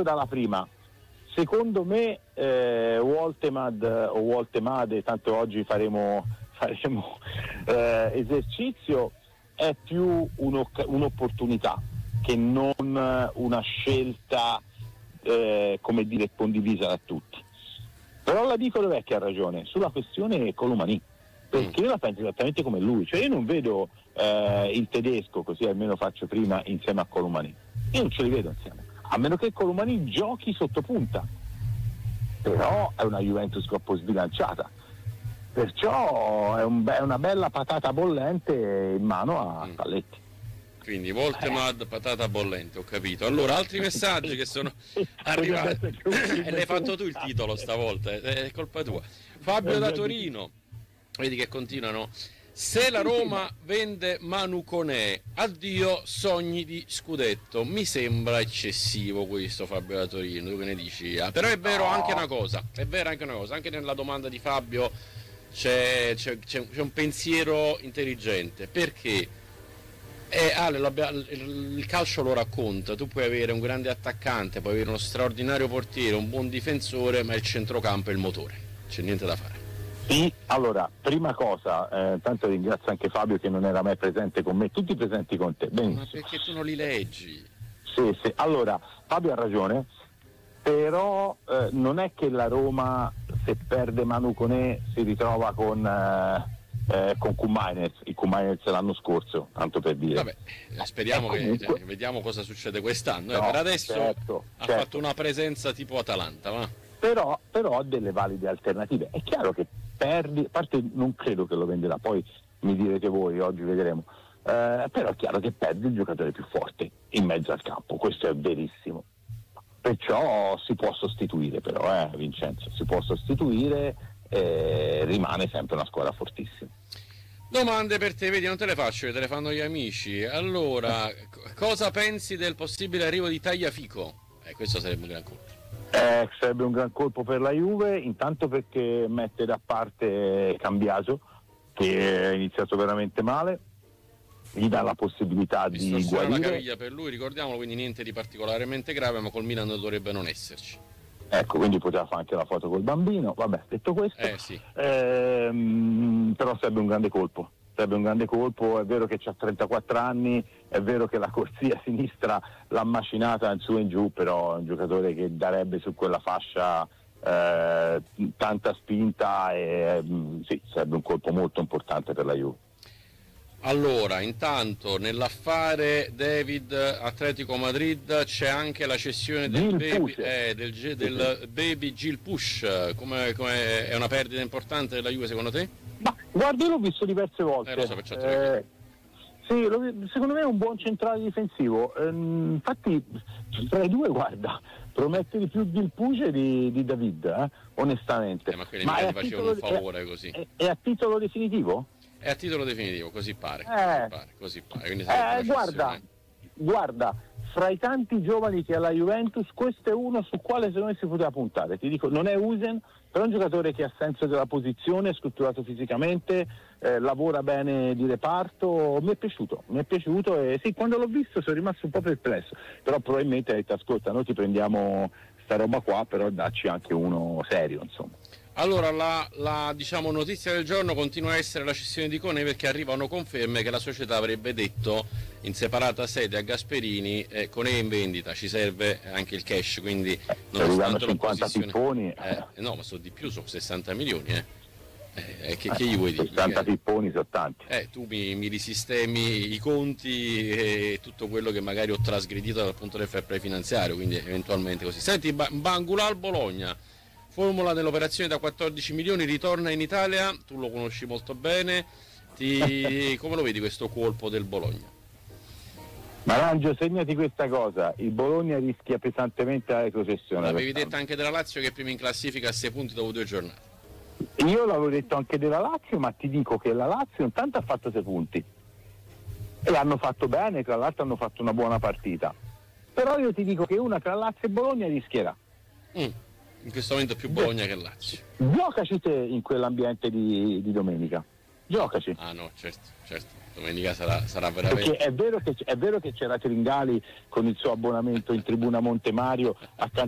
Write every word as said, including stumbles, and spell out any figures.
parto dalla prima. Secondo me eh, Woltemad o Woltemade, tanto oggi faremo, faremo eh, esercizio, è più un'opportunità che non una scelta eh, come dire condivisa da tutti. Però la dico dov'è che ha ragione? Sulla questione Colomani, perché io la penso esattamente come lui, cioè io non vedo eh, il tedesco, così almeno faccio prima, insieme a Colomani, io non ce li vedo insieme, a meno che Colomani giochi sotto punta, però è una Juventus troppo sbilanciata, perciò è, un be- una bella patata bollente in mano a Spalletti. Quindi Woltemad, patata bollente, ho capito. Allora, altri messaggi che sono arrivati. E l'hai fatto tu il titolo stavolta, è colpa tua. Fabio da Torino, vedi che continuano. Se la Roma vende Manu Koné, addio sogni di scudetto. Mi sembra eccessivo questo, Fabio da Torino, tu che ne dici? Ah, però è vero anche una cosa, è vera anche una cosa, anche nella domanda di Fabio c'è, c'è, c'è un pensiero intelligente, perché Eh, Ale, il calcio lo racconta, tu puoi avere un grande attaccante, puoi avere uno straordinario portiere, un buon difensore, ma il centrocampo è il motore, c'è niente da fare. Sì, allora, prima cosa, eh, tanto ringrazio anche Fabio che non era mai presente con me, tutti presenti con te. Benissimo. Ma perché tu non li leggi? Sì, sì, allora, Fabio ha ragione, però eh, non è che la Roma, se perde Manu Koné, si ritrova con... Eh, Eh, con Koumajnec, il Koumajnec l'anno scorso, tanto per dire. Vabbè, speriamo eh, comunque... che vediamo cosa succede quest'anno. No, eh, per adesso certo, ha certo. fatto una presenza tipo Atalanta, va? Però, però ha delle valide alternative. È chiaro che perdi, a parte non credo che lo venderà, poi mi direte voi, oggi vedremo. Eh, però è chiaro che perdi il giocatore più forte in mezzo al campo, questo è verissimo. Perciò si può sostituire, però, eh, Vincenzo, si può sostituire. Eh, rimane sempre una squadra fortissima. Domande per te, vedi, non te le faccio, te le fanno gli amici. Allora, c- cosa pensi del possibile arrivo di Tagliafico? Eh, questo sarebbe un gran colpo. Eh, sarebbe un gran colpo per la Juve, intanto perché mette da parte Cambiaso, che è iniziato veramente male, gli dà la possibilità di guarire. La guarire. caviglia per lui, ricordiamolo, quindi niente di particolarmente grave, ma col Milan dovrebbe non esserci. Ecco, quindi poteva fare anche la foto col bambino, vabbè, detto questo, eh, sì. ehm, però sarebbe un grande colpo, sarebbe un grande colpo, è vero che ha trentaquattro anni, è vero che la corsia sinistra l'ha macinata in su e in giù, però è un giocatore che darebbe su quella fascia eh, tanta spinta e mh, sì, sarebbe un colpo molto importante per la Juve. Allora, intanto nell'affare David Atletico Madrid c'è anche la cessione del baby, eh, del, del baby Gil Push. Come, come è una perdita importante della Juve secondo te? Ma guarda, io l'ho visto diverse volte. Eh, lo so, perciò te lo eh, sì, lo, secondo me è un buon centrale difensivo. Eh, infatti tra i due, guarda, promette di più Gil Push di, di David, eh, onestamente. Eh, ma quelli ma mi facevano un favore è, così. È, è a titolo definitivo? È a titolo definitivo, così pare. Eh, così pare, così pare. Quindi eh, guarda, guarda, fra i tanti giovani che ha la Juventus, questo è uno su quale secondo me si poteva puntare. Ti dico, non è Usen, però è un giocatore che ha senso della posizione, è strutturato fisicamente, eh, lavora bene di reparto. Mi è piaciuto, mi è piaciuto e sì, quando l'ho visto sono rimasto un po' perplesso, però probabilmente ha detto, ascolta, noi ti prendiamo sta roba qua, però dacci anche uno serio, insomma. Allora, la, la diciamo, notizia del giorno continua a essere la cessione di Koné, perché arrivano conferme che la società avrebbe detto in separata sede a Gasperini eh, Koné in vendita, ci serve anche il cash, quindi nonostante l'opposizione pipponi, eh, no, ma sono di più, sono sessanta milioni eh. Eh, che, che gli vuoi dire? sessanta pipponi sono tanti. Eh, tu mi, mi risistemi i conti e tutto quello che magari ho trasgredito dal punto del fair play finanziario, quindi eventualmente così. Senti, Bangulal Bologna, formula dell'operazione da quattordici milioni, ritorna in Italia, tu lo conosci molto bene, ti... come lo vedi questo colpo del Bologna? Marangio, segnati questa cosa, il Bologna rischia pesantemente la retrocessione. L'avevi detto anche della Lazio che è prima in classifica a sei punti dopo due giornate. Io l'avevo detto anche della Lazio, ma ti dico che la Lazio intanto ha fatto sei punti e hanno fatto bene, tra l'altro hanno fatto una buona partita, però io ti dico che una tra Lazio e Bologna rischierà. Mm. In questo momento più Bologna che Lazio. Giocaci te in quell'ambiente di, di domenica. Giocaci. Ah no, certo, certo. domenica sarà, sarà veramente... Perché è vero, che, è vero che c'era Tringali con il suo abbonamento in tribuna Montemario accanto